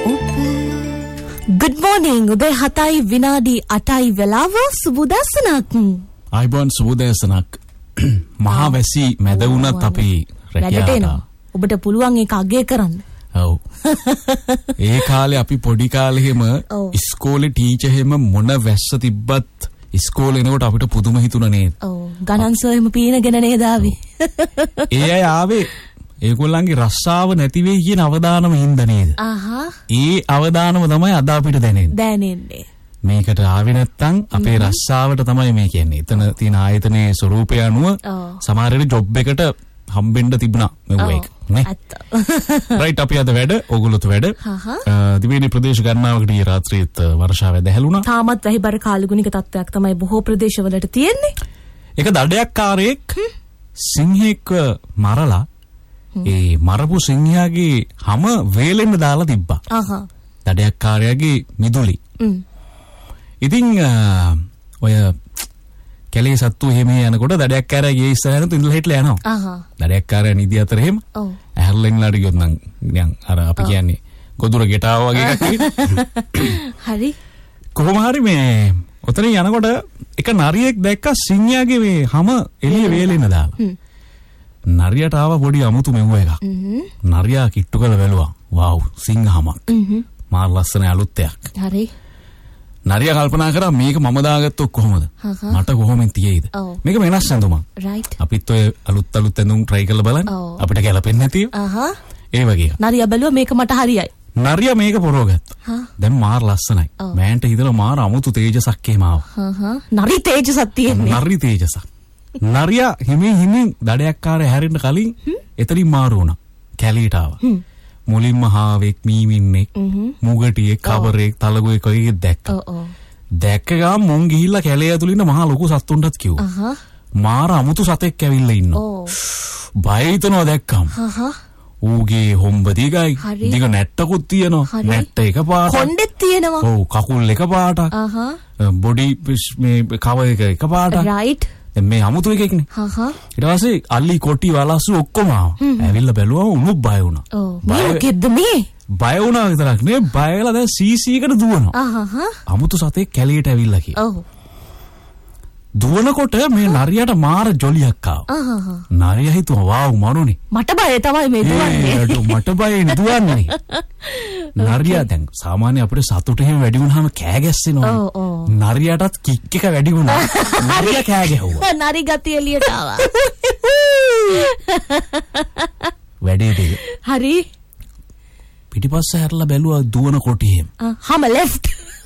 Good morning. උදේ 7යි විනාඩි 8යි වෙලාව සුබදසනක්. අයිබෝන් සුබදසනක්. මහා වැසි මැද වුණත් අපි රැකියාවට ඔබට පුළුවන් ඒක අගය කරන්න. ඔව්. ඒ කාලේ අපි පොඩි කාලේ හැම ඉස්කෝලේ ටීචර් හැම මොන වැස්ස තිබ්බත් ඉස්කෝලේ එනකොට අපිට පුදුම හිතුණා නේද? ඔව්. ගණන් සර් එහෙම පීනගෙන නේද ආවේ. ඒ අය ආවේ ඒගොල්ලන්ගේ රස්සාව නැති වෙයි කියන අවදානම හින්දා නේද? ඒ අවදානම තමයි අද අපිට දැනෙන්නේ. මේකට ආවේ නැත්තම් අපේ රස්සාවට තමයි මේ කියන්නේ. එතන තියෙන ආයතනයේ ස්වරූපය අනුව සමහර වෙලේ ජොබ් එකට හම්බෙන්න තිබුණා මෙව එක නේ. රයිට් අපි අද වැඩ ඕගොල්ලොත් වැඩ. දිවයිනේ ප්‍රදේශ ගණනාවකට ඊ රාත්‍රියේත් වර්ෂාව වැදහැලුණා. තාමත් වැහිබර කාලගුණික තත්ත්වයක් තමයි බොහෝ ප්‍රදේශවලට තියෙන්නේ. ඒක දඩයක්කාරයෙක් සිංහෙක්ව මරලා ඒ මරපු සිංහයාගේ හැම වේලෙන්න දාලා තිබ්බා. දඩයක්කාරයාගේ මිදුලි. ඉතින් ඔය කැලේ සත්තු එහෙම යනකොට දඩයක්කාරයාගේ ඉස්සරහට ඉඳලා හිටලා යනවා. දඩයක්කාරයා නිදි අතර එහෙම ඇහැරලෙන්ලාට ගියොත් නම් නිකන් අර අපි කියන්නේ ගොදුර ගෙටාව වගේ එකක්. හරි. කොහොම හරි මේ ඔතන යනකොට එක නරියෙක් දැක්කා සිංහයාගේ මේ හැම එළිය වේලෙන්න දාලා. නරියට ආව පොඩි අමුතු මෙව්ව එකක්. නරියා කිට්ටු කරලා බැලුවා. වව් සිංහමක්. මාර ලස්සන අලුත් දෙයක්. හරි. නරියා කල්පනා කරා මේක මම දාගත්තොත් කොහොමද? මට කොහොමෙන් තියෙයිද? මේක වෙනස් ඇඳුමක්. රයිට්. අපිත් ඔය අලුත් ඇඳුම් try කරලා බලන්න. අපිට ගැලපෙන්නේ නැතිව. ඒ වගේ. නරියා බැලුවා මේක මට හරියයි. නරියා මේක පොරවගත්තා. දැන් මාර ලස්සනයි. මෑන්ට හිතලා මාර අමුතු තේජසක් එහෙම ආවා. නරි තේජසක් තියෙන්නේ. නරි තේජසක්. නරියා හිමින් දඩයක්කාරයා හැරෙන්න කලින් එතනින් මාරු වුණා. කැලීට ආවා. මුලින්ම හාවෙක් මීමින්නෙක් මුගටියෙක් කවරෙක් තලගොයෙක් වගේ දැක්කා. දැක්ක ගමන් මුන් ගිහිල්ලා කැලේ ඇතුළේ ඉන්න මහා ලොකු සත්තුන්ටත් කිව්වා. මාර අමුතු සතෙක් ඇවිල්ලා ඉන්නවා. බය හිතනවා දැක්කම. ඌගේ හොම්බ දිගයි. දිග නැට්ටකුත් තියෙනවා. නැට්ට එක පාට. කොණ්ඩෙත් තියෙනවා. ඔව් කකුල් එක පාට. බොඩි මේ කව එක පාට. රයිට්. මේ අමුතු එකෙක්නේ. ඊට පස්සේ අලි කොටි වලස්සු ඔක්කොම ආවා. ඇවිල්ලා බැලුවා උණු බය වුණා. මොකෙද්ද මේ? බය වුණා විතරක් නේ බය වෙලා දැන් සීසීකට දුවනවා. අමුතු සතෙක් කැලියට ඇවිල්ලා කියලා. දුවනකොට මේ නරියට මාර ජොලියක් ආවා. නරියා හිතුවා වාව් මරුනේ. මට බය තමයි මේ දුවන්නේ. මට බයනේ දුවන්නේ. නරියා දැන් සාමාන්‍ය අපිට සතුට එහෙම වැඩි වුණාම කෑ ගැස්සෙනවා. නරියටත් කික් එක වැඩි වුණා. නරියා කෑ ගැහුවා. නරි ගතිය එළියට ආවා. වැඩේ දෙක. හරි. පිටිපස්ස හැරලා බැලුවා දුවන කොටියෙම. හැම left.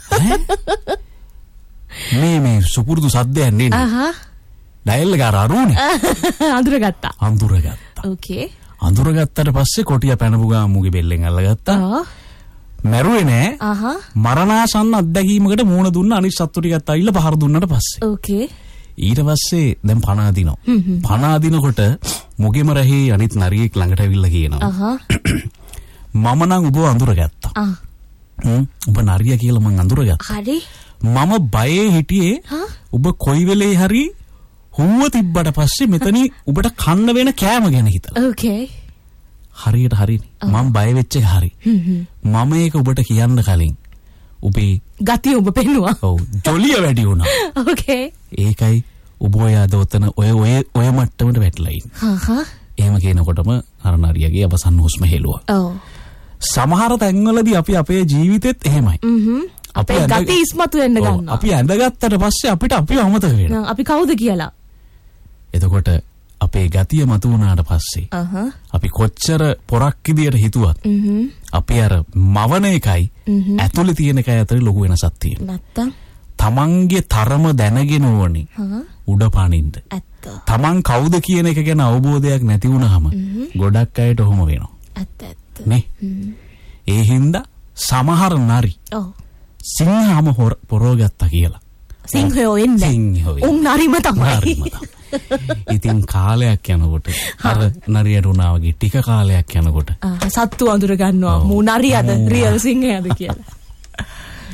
මේ සුපුරුදු සද්දයක් නෙන්නේ. ඩයල් එක අරුනේ. අඳුරගත්තා. ඕකේ. අඳුරගත්තට පස්සේ කොටියා පැනපු ගාම මුගේ බෙල්ලෙන් අල්ලගත්තා. මැරුවේ නෑ. මරණාසන්න අත්දැකීමකට මූණ දුන්න අනිත් සත්තු ටිකත් අවිල්ල පහර දුන්නට පස්සේ. ඕකේ. ඊට පස්සේ දැන් පණ අදිනවා. පණ අදිනකොට මුගෙම රහේ අනිත් නරියෙක් ළඟට ඇවිල්ලා කියනවා. මම නම් ඔබව අඳුරගත්තා. ඔබ නරියා කියලා මං අඳුරගත්තා. හරි. මම බයේ හිටියේ ඔබ කොයි වෙලේ හරි හුම්ව තිබ්බට පස්සේ මෙතනින් ඔබට කන්න වෙන කෑම ගැන හිතලා. ඕකේ. හරියට හරිනේ. මම බය වෙච්ච එක හරි. මම ඒක ඔබට කියන්න කලින් ඔබේ ගතිය ඔබ පෙන්නුවා. ඔව් ජොලිය වැඩි වුණා. ඕකේ. ඒකයි ඔබ ඔය අද ඔතන ඔය මට්ටමට වැටලා ඉන්නේ. එහෙම කියනකොටම අර නරියගේ අවසන් හුස්ම හෙළුවා. ඔව්. සමහර තැන්වලදී අපි අපේ ජීවිතෙත් එහෙමයි. අපේ ගති ඉස්මතු වෙන්න ගන්නවා. අපි ඇඳගත්තට පස්සේ අපිට අපිව අමතක වෙනවා. අපි කවුද කියලා. එතකොට අපේ ගතිය මතු වුණාට පස්සේ අපි කොච්චර පොරක් විදියට හිතුවත් අපි අර මවන එකයි ඇතුලේ තියෙන එකයි අතර ලොකු වෙනසක් තියෙනවා. නැත්තම් තමන්ගේ තරම දැනගෙන ඕනේ උඩ පනින්න. ඇත්ත. තමන් කවුද කියන එක ගැන අවබෝධයක් නැති වුණාම ගොඩක් අයට ඔහොම වෙනවා. ඇත්ත. නේ? ඒ හින්දා සමහර නරි සිංහම පොරවගත්තා කියලා. සිංහයෝ එන්නේ. උන් නරිම තමයි. ඉතින් කාලයක් යනකොට අර නරියට උනා වගේ ටික කාලයක් යනකොට සත්තු අඳුර ගන්නවා මූ නරියද රියල් සිංහයද කියලා.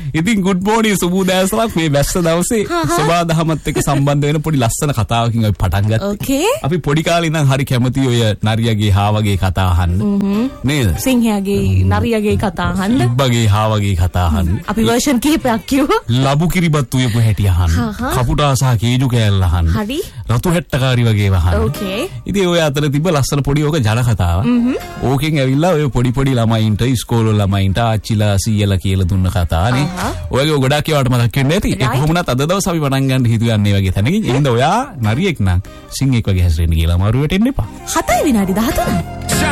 ඉතින් good morning සුබෝදෑසනක් මේ වැස්ස දවසේ සබාදහමත් එක්ක සම්බන්ධ වෙන පොඩි ලස්සන කතාවකින් අපි පටන් ගත්තා. ඕකේ. අපි පොඩි කාලේ ඉඳන් හරි කැමති ඔය නරියගේ හාවගේ කතා අහන්න. නේද? සිංහයාගේ නරියගේ කතා අහන්න. ඉබ්බගේ හාවගේ කතා අහන්න. අපි version කිහිපයක් කිව්වා. ලබු කිරිබත් උයපු හැටි අහන්න. කපුටා සහ කේජු කෑල්ල අහන්න. හරි. රතු හැට්ටකාරි වගේ වහන්න. ඕකේ. ඉතින් ඔය අතර තිබ්බ ලස්සන පොඩි ඕක ජන කතාවක්. ඕකෙන් ඇවිල්ලා ඔය පොඩි ළමයින්ට ඉස්කෝලේ ළමයින්ට ආච්චිලා සීයලා කියලා දුන්න කතානේ. ඔයගේ ගොඩක් ඒවාට මතක් වෙන්නේ නැති. ඒක කොහොමනත් අද දවස් අපි පටන් ගන්න හිතුවන්නේ වගේ තැනකින්. එහෙනම් ඔයා නරියෙක් නම් සිංහෙක් වගේ හැසිරෙන්න කියලා අමාරු වෙටෙන්න එපා. 7 විනාඩි 13.